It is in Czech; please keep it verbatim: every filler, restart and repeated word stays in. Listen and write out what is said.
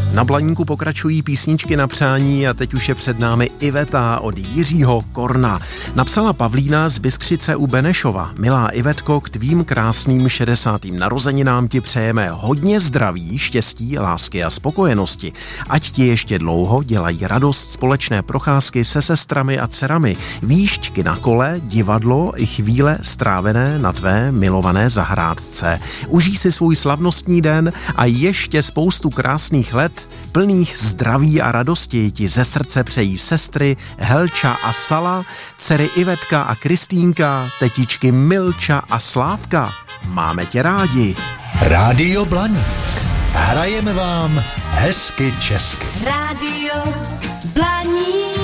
Na Blaníku pokračují písničky na přání a teď už je před námi Iveta od Jiřího Korna. Napsala Pavlína z Bystřice u Benešova. Milá Ivetko, k tvým krásným šedesátým narozeninám ti přejeme hodně zdraví, štěstí, lásky a spokojenosti. Ať ti ještě dlouho dělají radost společné procházky se sestrami a dcerami, výšťky na kole, divadlo i chvíle strávené na tvé milované zahrádce. Užij si svůj slavnostní den a ještě spoustu krásných let, plných zdraví a radosti ti ze srdce přejí sestry Helča a Sala, dcery Ivetka a Kristýnka, tetičky Milča a Slávka. Máme tě rádi. Rádio Blaník. Hrajeme vám hezky česky. Rádio Blaník.